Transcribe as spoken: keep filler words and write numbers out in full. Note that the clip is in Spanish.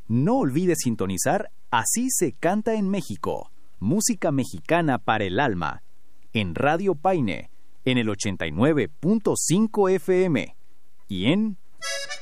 No olvides sintonizar Así se canta en México, música mexicana para el alma, en Radio Paine, en el ochenta y nueve punto cinco F M y en